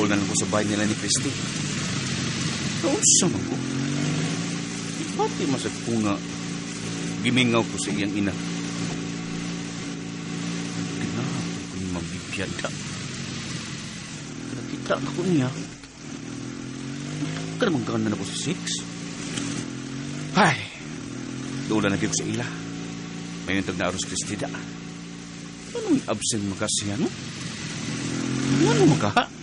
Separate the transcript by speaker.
Speaker 1: na lang ko sa bahay nila ni Christy. Kaunsa man ko. Pati masag ko nga gimingaw ko sa iyang ina. Ginawa ko yung mabibiyada. Nakita ako niya. Karamang gana na po sa 6. Ay, doon na ko sa ila. May nintag na aros Christy da. Anong absent mo kasi yan? Ano mo ka?